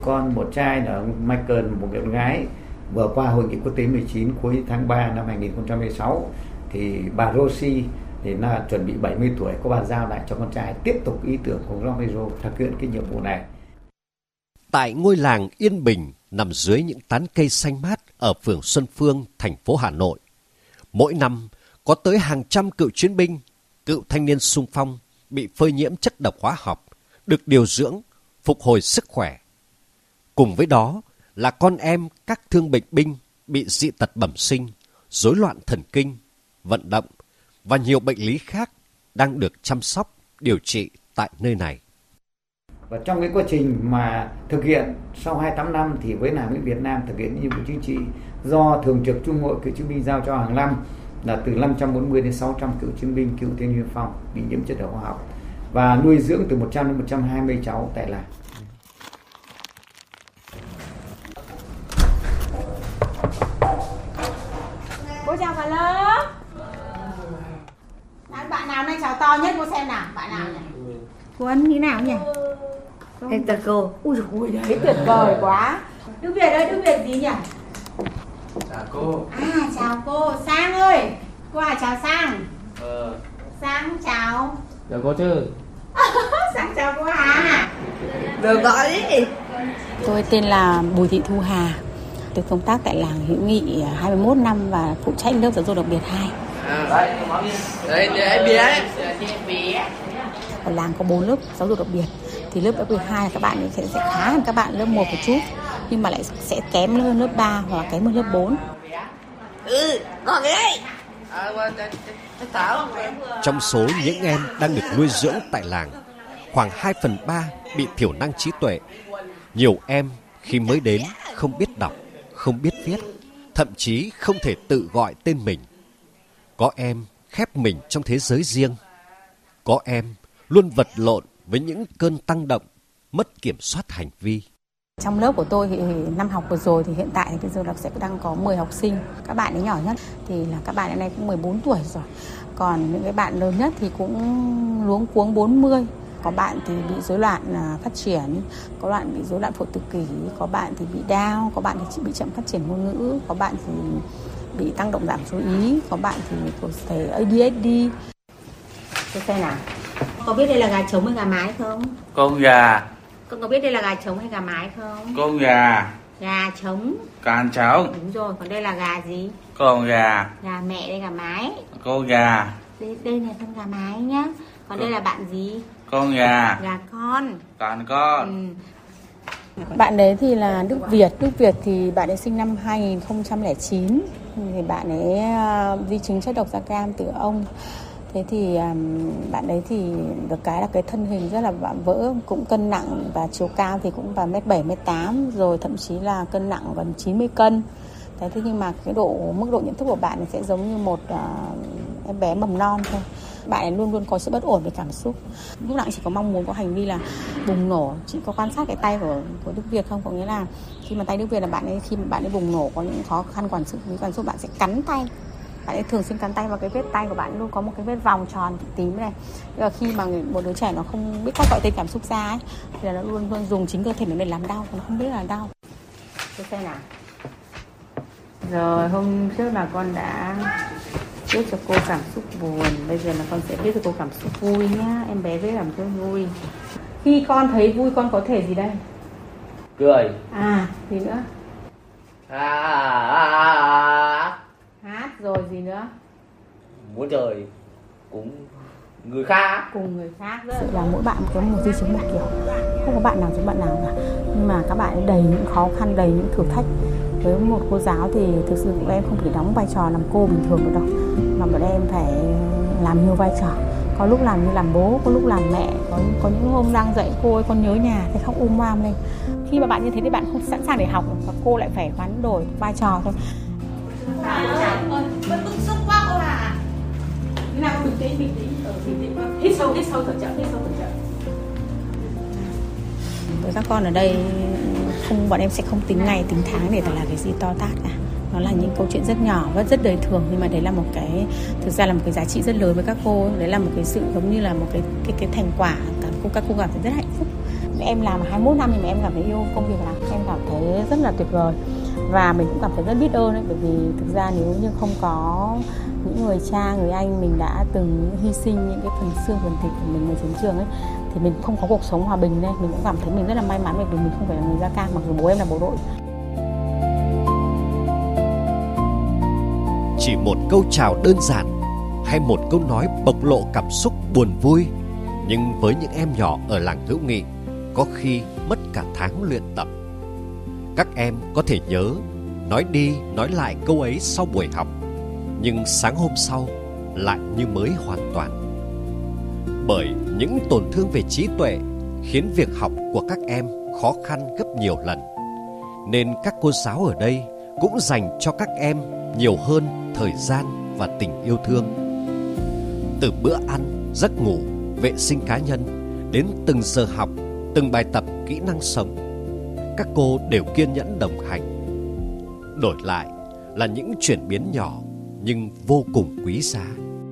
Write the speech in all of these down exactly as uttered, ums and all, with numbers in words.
Con một trai là Michael, một người con gái, vừa qua hội nghị quốc tế mười chín cuối tháng ba năm hai nghìn không trăm mười sáu thì bà Rosie thì là chuẩn bị bảy mươi tuổi, có bàn giao lại cho con trai tiếp tục ý tưởng của Romero thực hiện cái nhiệm vụ này. Tại ngôi làng yên bình nằm dưới những tán cây xanh mát ở phường Xuân Phương, thành phố Hà Nội, mỗi năm có tới hàng trăm cựu chiến binh, cựu thanh niên xung phong bị phơi nhiễm chất độc hóa học, được điều dưỡng, phục hồi sức khỏe. Cùng với đó là con em các thương bệnh binh bị dị tật bẩm sinh, rối loạn thần kinh, vận động và nhiều bệnh lý khác đang được chăm sóc, điều trị tại nơi này. Và trong cái quá trình mà thực hiện sau hai mươi tám năm thì với Đảng Mỹ Việt Nam thực hiện nhiệm vụ chính trị do Thường trực Trung hội Cựu chiến binh giao cho hàng năm là từ năm trăm bốn mươi đến sáu trăm cựu chiến binh, cựu thanh niên phong bị nhiễm chất độc hóa học và nuôi dưỡng từ một trăm đến một trăm hai mươi cháu tại làng. Cô chào cả lớp. Bạn nào nay chào to nhất cô xem nào, bạn nào nhỉ? Cô Ân như nào nhỉ? Hector cô. Ui dồi ôi đấy, tuyệt vời quá. Đức Việt ơi, Đức Việt gì nhỉ? Chào cô. À chào cô, Sang ơi. Cô à chào Sang. Ờ. Sang chào. Chào cô chứ. Sang chào cô Hà. Được gọi đi. Tôi tên là Bùi Thị Thu Hà. Tôi công tác tại làng Hữu Nghị hai mươi mốt năm và phụ trách lớp giáo dục đặc biệt hai. À, đây, đây, đây em bé. Ở làng có bốn lớp giáo dục đặc biệt. Thì lớp đặc biệt hai các bạn sẽ, sẽ khá hơn các bạn lớp một một chút, nhưng mà lại sẽ kém hơn lớp ba hoặc là kém hơn lớp bốn. Ừ, còn đấy. Trong số những em đang được nuôi dưỡng tại làng, khoảng hai phần ba bị thiểu năng trí tuệ. Nhiều em khi mới đến không biết đọc, không biết viết, thậm chí không thể tự gọi tên mình. Có em khép mình trong thế giới riêng. Có em luôn vật lộn với những cơn tăng động, mất kiểm soát hành vi. Trong lớp của tôi thì năm học vừa rồi thì hiện tại thì bây giờ là sẽ đang có mười học sinh. Các bạn ấy nhỏ nhất thì là các bạn hiện nay cũng mười bốn tuổi rồi. Còn những cái bạn lớn nhất thì cũng luống cuống bốn mươi. Có bạn thì bị rối loạn phát triển, có bạn bị rối loạn phổ tự kỷ, có bạn thì bị Down, có bạn thì chỉ bị chậm phát triển ngôn ngữ, có bạn thì bị tăng động giảm chú ý, có bạn thì có thể a đê hát đê. Tôi xem nào. Có biết đây là gà trống hay gà mái không? Con gà. Con có biết đây là gà trống hay gà mái không? Con gà. Gà trống. Con trống. Đúng rồi, còn đây là gà gì? Con gà. Gà mẹ, đây gà mái. Con gà. Đây, đây là con gà mái nhá. Còn con... đây là bạn gì? Con gà. Gà con. Con con. Ừ. Bạn đấy thì là Đức Việt. Đức Việt thì bạn ấy sinh năm hai nghìn không trăm lẻ chín. Thì bạn ấy uh, di chứng chất độc da cam từ ông. Thế thì um, bạn đấy thì được cái là cái thân hình rất là vạm vỡ, cũng cân nặng và chiều cao thì cũng vào mét bảy, mét tám, rồi thậm chí là cân nặng gần chín mươi cân. Thế, thế nhưng mà cái độ mức độ nhận thức của bạn ấy sẽ giống như một uh, em bé mầm non thôi. Bạn ấy luôn luôn có sự bất ổn về cảm xúc. Lúc nào chỉ có mong muốn có hành vi là bùng nổ. Chị có quan sát cái tay của, của Đức Việt không? Có nghĩa là khi mà tay Đức Việt là bạn ấy khi mà bạn ấy bùng nổ có những khó khăn quản sự với cảm xúc, bạn sẽ cắn tay. Bạn ấy thường xuyên cắn tay vào cái vết tay của bạn luôn có một cái vết vòng tròn tím này. Tức là khi mà một đứa trẻ nó không biết cách gọi tên cảm xúc ra ấy, thì là nó luôn luôn dùng chính cơ thể mình để làm đau, nó không biết là đau. Tôi xem nào. Rồi hôm trước là con đã viết cho cô cảm xúc buồn, bây giờ là con sẽ viết cho cô cảm xúc vui nhá. Em bé viết cảm xúc vui. Khi con thấy vui con có thể gì đây? Cười. À, gì nữa? À, à, à, à. Hát rồi gì nữa? Muốn trời cũng người khác. Cùng người khác. Sự là mỗi bạn có một di chứng một kiểu, không có bạn nào giống bạn nào cả. Nhưng mà các bạn ấy đầy những khó khăn, đầy những thử thách. Với một cô giáo thì thực sự bọn em không thể đóng vai trò làm cô bình thường được đâu, mà bọn em phải làm nhiều vai trò. Có lúc làm như làm bố, có lúc làm mẹ, có, có những hôm đang dạy cô ơi con nhớ nhà thì khóc um am lên. Khi mà bạn như thế thì bạn không sẵn sàng để học, và cô lại phải hoán đổi vai trò thôi. Vẫn bức xúc quá cô à. Thế nào bình tĩnh, bình tĩnh, ở bình tĩnh. Hít sâu, hít sâu thở chậm, hít sâu thở chậm. Với các con ở đây không, bọn em sẽ không tính ngày tính tháng để là cái gì to tát cả. Nó là những câu chuyện rất nhỏ và rất đời thường, nhưng mà đấy là một cái thực ra là một cái giá trị rất lớn với các cô. Đấy là một cái sự giống như là một cái cái cái thành quả, các cô các cô cảm thấy rất hạnh phúc. em làm hai mươi mốt năm nhưng mà em cảm thấy yêu công việc làm, em cảm thấy rất là tuyệt vời và mình cũng cảm thấy rất biết ơn đấy, bởi vì thực ra nếu như không có những người cha, người anh mình đã từng hy sinh những cái phần xương phần thịt của mình ở chiến trường ấy thì mình cũng không có cuộc sống hòa bình đây. Mình cũng cảm thấy mình rất là may mắn bởi vì mình không phải là người da cam, mặc dù bố em là bộ đội. Chỉ một câu chào đơn giản hay một câu nói bộc lộ cảm xúc buồn vui, nhưng với những em nhỏ ở làng hữu nghị có khi mất cả tháng luyện tập. Các em có thể nhớ, nói đi nói lại câu ấy sau buổi học, nhưng sáng hôm sau lại như mới hoàn toàn. Bởi những tổn thương về trí tuệ khiến việc học của các em khó khăn gấp nhiều lần, nên các cô giáo ở đây cũng dành cho các em nhiều hơn thời gian và tình yêu thương. Từ bữa ăn, giấc ngủ, vệ sinh cá nhân đến từng giờ học, từng bài tập kỹ năng sống, các cô đều kiên nhẫn đồng hành. Đổi lại là những chuyển biến nhỏ nhưng vô cùng quý giá.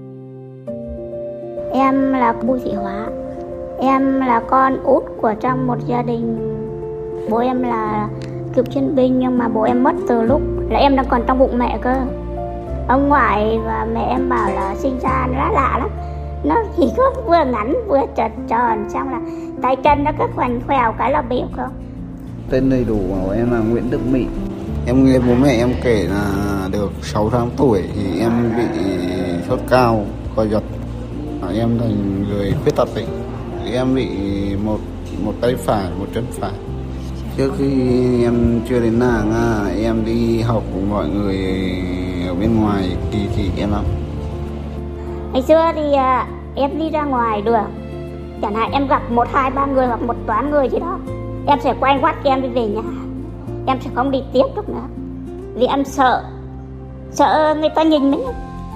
Em là Bùi Thị Hóa. Em là con út của trong một gia đình. Bố em là cựu chiến binh nhưng mà bố em mất từ lúc là em đang còn trong bụng mẹ cơ. Ông ngoại và mẹ em bảo là sinh ra nó lạ lắm. Nó chỉ có vừa ngắn vừa trật tròn, xong là tay chân nó cứ khoành khoèo cái là béo không. Tên đầy đủ của em là Nguyễn Đức Mỹ. Em nghe bố mẹ em kể là được sáu tháng tuổi thì em bị sốt cao, co giật. Em thành người khuyết tật ấy. Thì em bị một một tay phải, một chân phải. Trước khi em chưa đến làng, em đi học cùng mọi người ở bên ngoài kỳ thị em lắm. Ngày xưa thì em đi ra ngoài đường, chẳng hạn em gặp một hai ba người hoặc một toán người gì đó, em sẽ quay quắt em đi về nhà, em sẽ không đi tiếp được nữa, vì em sợ, sợ người ta nhìn mình.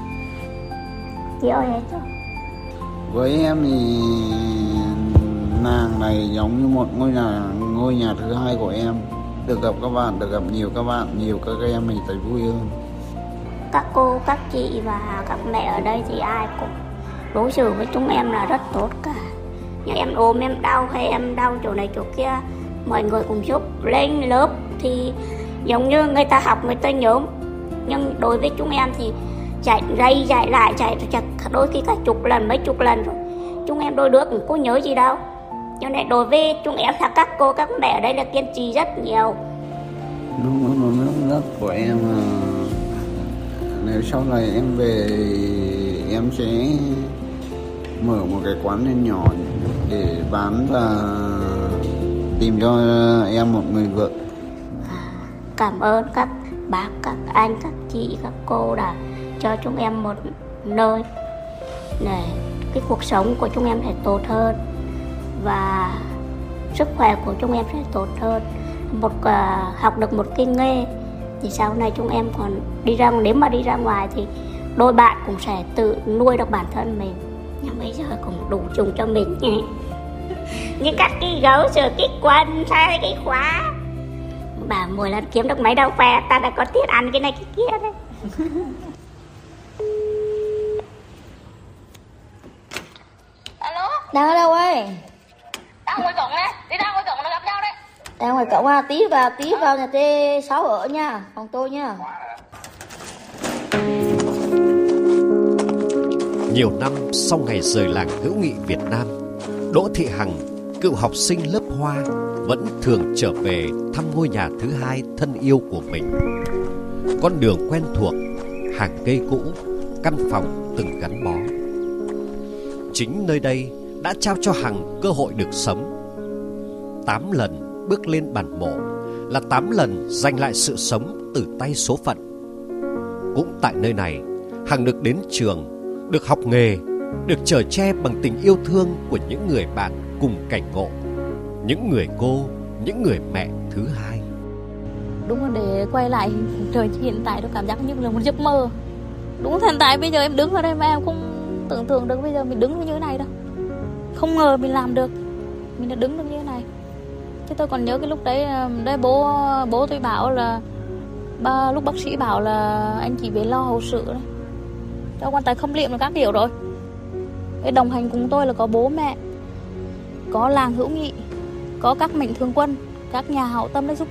Chị ơi hết rồi. Với em thì làng này giống như một ngôi nhà, ngôi nhà thứ hai của em. Được gặp các bạn, được gặp nhiều các bạn, nhiều các em mình thấy vui hơn. Các cô, các chị và các mẹ ở đây thì ai cũng đối xử với chúng em là rất tốt cả. Nhưng em ôm, em đau hay em đau chỗ này chỗ kia, mọi người cùng giúp. Lên lớp thì giống như người ta học người ta nhớ, nhưng đối với chúng em thì chạy rây chạy lại, chạy đôi khi cả chục lần, mấy chục lần rồi. Chúng em đôi đứa cũng có nhớ gì đâu. Cho nên đối với chúng em là các cô, các mẹ ở đây là kiên trì rất nhiều. Đúng, nó nước của em là nếu sau này em về em sẽ mở một cái quán lên nhỏ để bán và tìm cho em một người vợ. Cảm ơn các bác, các anh, các chị, các cô đã cho chúng em một nơi để cái cuộc sống của chúng em sẽ tốt hơn và sức khỏe của chúng em sẽ tốt hơn. Một uh, học được một cái nghề thì sau này chúng em còn đi ra, nếu mà đi ra ngoài thì đôi bạn cũng sẽ tự nuôi được bản thân mình. Nhưng bây giờ cũng đủ dùng cho mình như các cái gấu sờ cái quần hay cái khóa. Bà mỗi lần kiếm được mấy đâu khoe ta đã có tiền ăn cái này cái kia đấy. Alo? Đang ở đâu ấy? Đang ngoài cổng đấy, đi ra ngoài cổng là gặp nhau đấy. Đang ngoài cổng à, tí vào tí vào nhà T sáu ở nha, phòng tôi nha. Nhiều năm sau ngày rời làng hữu nghị Việt Nam, Đỗ Thị Hằng, cựu học sinh lớp Hoa, vẫn thường trở về thăm ngôi nhà thứ hai thân yêu của mình. Con đường quen thuộc, hàng cây cũ, căn phòng từng gắn bó. Chính nơi đây đã trao cho Hằng cơ hội được sống. Tám lần bước lên bàn mộ là tám lần giành lại sự sống từ tay số phận. Cũng tại nơi này, Hằng được đến trường, được học nghề, được chở che bằng tình yêu thương của những người bạn cùng cảnh ngộ, những người cô, những người mẹ thứ hai. Đúng là để quay lại thời hiện tại tôi cảm giác như là một giấc mơ. Đúng hiện tại bây giờ em đứng ở đây mà em không tưởng tượng được bây giờ mình đứng như thế này đâu. Không ngờ mình làm được, mình đã đứng được như thế này. Chứ tôi còn nhớ cái lúc đấy, đấy bố bố tôi bảo là ba, lúc bác sĩ bảo là anh chỉ về lo hậu sự đấy, cho quan tài khâm liệm là các kiểu rồi. Cái đồng hành cùng tôi là có bố mẹ, có làng hữu nghị, có các mạnh thường quân, các nhà hảo tâm đã giúp